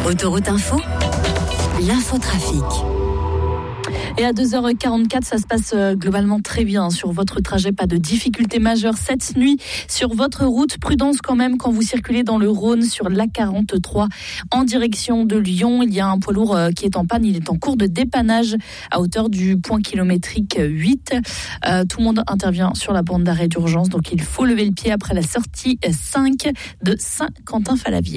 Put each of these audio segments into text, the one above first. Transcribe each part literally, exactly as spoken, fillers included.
Autoroute Info, l'infotrafic. Et à deux heures quarante-quatre, ça se passe globalement très bien sur votre trajet. Pas de difficultés majeures cette nuit sur votre route. Prudence quand même quand vous circulez dans le Rhône sur l'A quarante-trois en direction de Lyon. Il y a un poids lourd qui est en panne. Il est en cours de dépannage à hauteur du point kilométrique huit. Euh, tout le monde intervient sur la bande d'arrêt d'urgence. Donc il faut lever le pied après la sortie cinq de Saint-Quentin-Fallavier.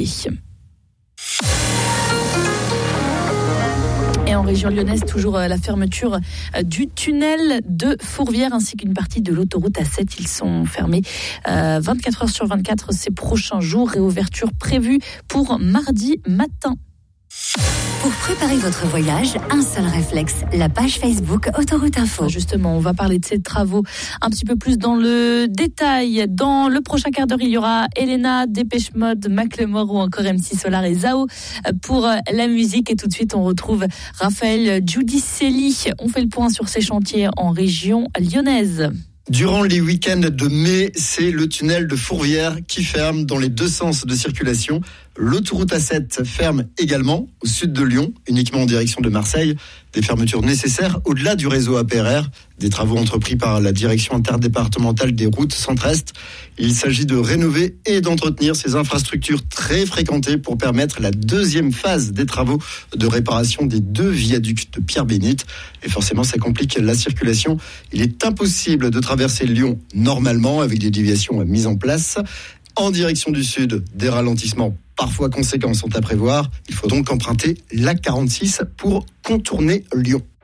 Et en région lyonnaise, toujours la fermeture du tunnel de Fourvière ainsi qu'une partie de l'autoroute A sept. Ils sont fermés euh, vingt-quatre heures sur vingt-quatre ces prochains jours. Réouverture prévue pour mardi matin. Pour préparer votre voyage, un seul réflexe, la page Facebook Autoroute Info. Justement, on va parler de ces travaux un petit peu plus dans le détail. Dans le prochain quart d'heure, il y aura Elena, Dépêche Mode, Macklemore ou encore M C Solar et Zao pour la musique. Et tout de suite, on retrouve Raphaël Giudicelli. On fait le point sur ces chantiers en région lyonnaise. Durant les week-ends de mai, c'est le tunnel de Fourvière qui ferme dans les deux sens de circulation. L'autoroute A sept ferme également au sud de Lyon, uniquement en direction de Marseille. Des fermetures nécessaires au-delà du réseau A P R R, des travaux entrepris par la direction interdépartementale des routes centre-est. Il s'agit de rénover et d'entretenir ces infrastructures très fréquentées pour permettre la deuxième phase des travaux de réparation des deux viaducs de Pierre-Bénite. Et forcément, ça complique la circulation. Il est impossible de traverser Lyon normalement avec des déviations mises en place. En direction du sud, des ralentissements parfois conséquents sont à prévoir. Il faut donc emprunter l'A quarante-six pour contourner Lyon.